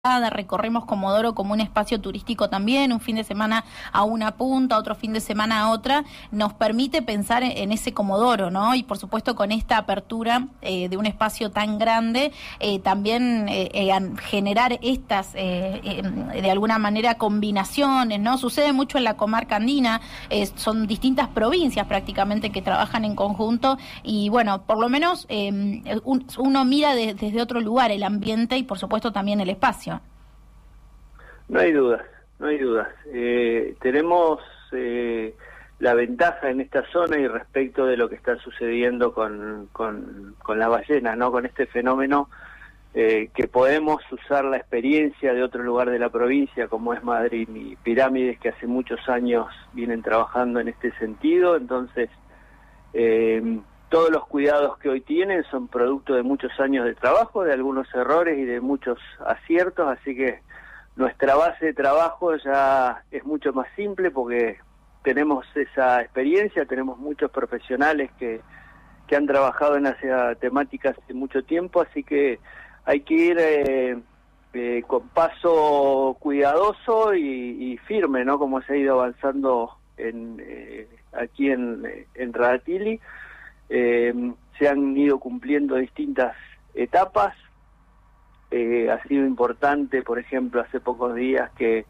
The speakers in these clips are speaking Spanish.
Recorremos Comodoro como un espacio turístico también, un fin de semana a una punta, otro fin de semana a otra, nos permite pensar en ese Comodoro, ¿no? Y por supuesto con esta apertura de un espacio tan grande, también generar estas, de alguna manera, combinaciones, ¿no? Sucede mucho en la comarca andina, son distintas provincias prácticamente que trabajan en conjunto y bueno, por lo menos uno mira desde otro lugar el ambiente y por supuesto también el espacio. No hay dudas, no hay dudas. Tenemos la ventaja en esta zona y respecto de lo que está sucediendo con las ballenas, ¿no? Con este fenómeno, que podemos usar la experiencia de otro lugar de la provincia, como es Madrid y Pirámides, que hace muchos años vienen trabajando en este sentido. Entonces, todos los cuidados que hoy tienen son producto de muchos años de trabajo, de algunos errores y de muchos aciertos, así que nuestra base de trabajo ya es mucho más simple porque tenemos esa experiencia, tenemos muchos profesionales que han trabajado en esa temática hace mucho tiempo, así que hay que ir con paso cuidadoso y firme, ¿no? Como se ha ido avanzando aquí en Radatili. Se han ido cumpliendo distintas etapas. Ha sido importante, por ejemplo, hace pocos días que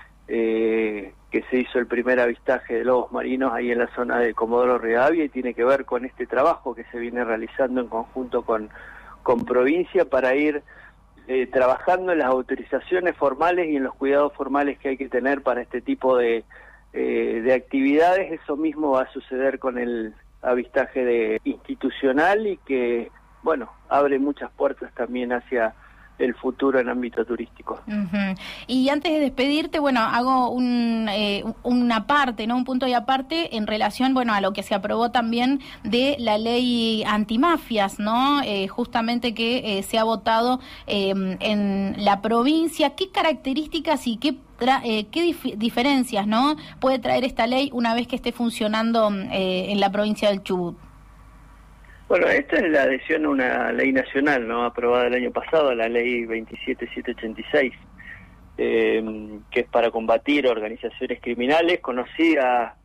se hizo el primer avistaje de lobos marinos ahí en la zona de Comodoro Rivadavia, y tiene que ver con este trabajo que se viene realizando en conjunto con provincia para ir trabajando en las autorizaciones formales y en los cuidados formales que hay que tener para este tipo de actividades. Eso mismo va a suceder con el avistaje institucional y que, bueno, abre muchas puertas también hacia el futuro en ámbito turístico. Y antes de despedirte, bueno, hago una parte, ¿no? Un punto y aparte en relación, bueno, a lo que se aprobó también de la ley antimafias, ¿no? Justamente que se ha votado en la provincia. ¿Qué características y qué diferencias, ¿no? puede traer esta ley una vez que esté funcionando en la provincia del Chubut? Bueno, esta es la adhesión a una ley nacional, ¿no? Aprobada el año pasado, la ley 27786, que es para combatir organizaciones criminales, conocida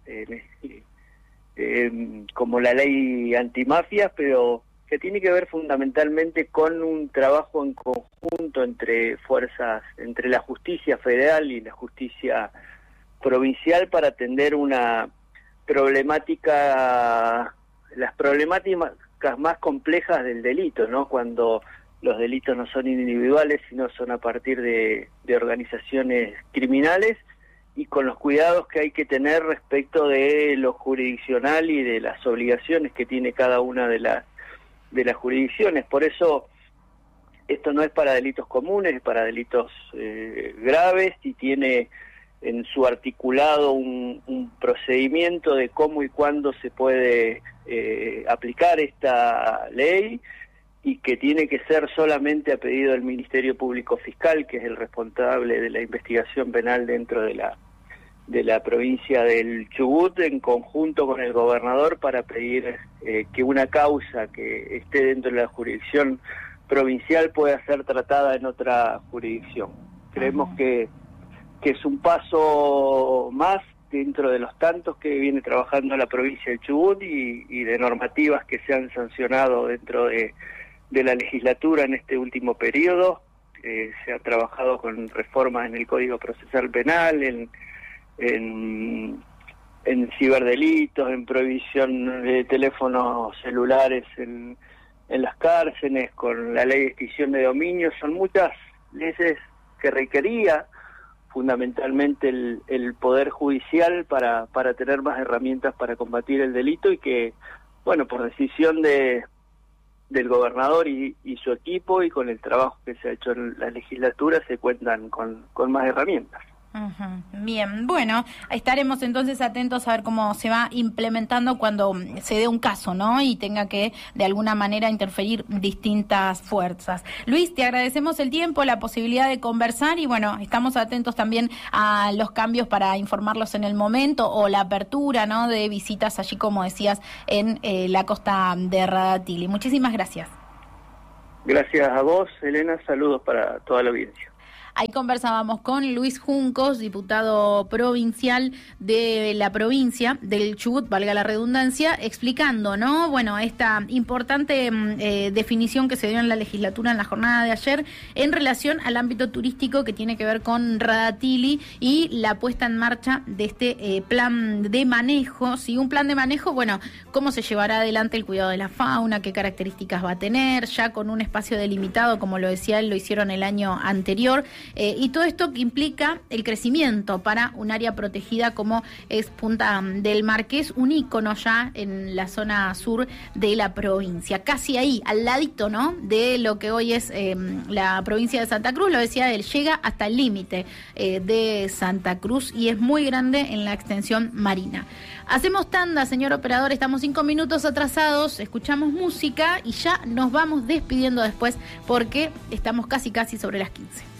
como la ley antimafias, pero que tiene que ver fundamentalmente con un trabajo en conjunto entre la justicia federal y la justicia provincial para atender las problemáticas más complejas del delito, ¿no? Cuando los delitos no son individuales, sino son a partir de organizaciones criminales, y con los cuidados que hay que tener respecto de lo jurisdiccional y de las obligaciones que tiene cada una de las jurisdicciones. Por eso esto no es para delitos comunes, es para delitos graves, y tiene en su articulado un procedimiento de cómo y cuándo se puede aplicar esta ley, y que tiene que ser solamente a pedido del Ministerio Público Fiscal, que es el responsable de la investigación penal dentro de la provincia del Chubut, en conjunto con el gobernador, para pedir que una causa que esté dentro de la jurisdicción provincial pueda ser tratada en otra jurisdicción. Creemos que es un paso más dentro de los tantos que viene trabajando la provincia de Chubut y de normativas que se han sancionado dentro de la legislatura en este último periodo. Se ha trabajado con reformas en el Código Procesal Penal, en ciberdelitos, en prohibición de teléfonos celulares en las cárceles, con la ley de extinción de dominio. Son muchas leyes que requería fundamentalmente el Poder Judicial para tener más herramientas para combatir el delito, y que, bueno, por decisión del gobernador y su equipo, y con el trabajo que se ha hecho en la legislatura, se cuentan con más herramientas. Bien, bueno, estaremos entonces atentos a ver cómo se va implementando cuando se dé un caso, ¿no? Y tenga que de alguna manera interferir distintas fuerzas. Luis, te agradecemos el tiempo, la posibilidad de conversar, y bueno, estamos atentos también a los cambios para informarlos en el momento, o la apertura, ¿no? de visitas allí, como decías, en la costa de Radatili. Muchísimas gracias. Gracias a vos, Elena. Saludos para toda la audiencia. Ahí conversábamos con Luis Juncos, diputado provincial de la provincia del Chubut, valga la redundancia, explicando, ¿no? Bueno, esta importante definición que se dio en la legislatura en la jornada de ayer en relación al ámbito turístico que tiene que ver con Radatili y la puesta en marcha de este plan de manejo. ¿Sí? Un plan de manejo, bueno, cómo se llevará adelante el cuidado de la fauna, qué características va a tener, ya con un espacio delimitado, como lo decía él, lo hicieron el año anterior, y todo esto que implica el crecimiento para un área protegida como es Punta del Mar, que es un ícono ya en la zona sur de la provincia, casi ahí, al ladito, ¿no?, de lo que hoy es la provincia de Santa Cruz. Lo decía él, llega hasta el límite de Santa Cruz y es muy grande en la extensión marina. Hacemos tanda, señor operador, estamos 5 minutos atrasados, escuchamos música y ya nos vamos despidiendo después porque estamos casi sobre las 15.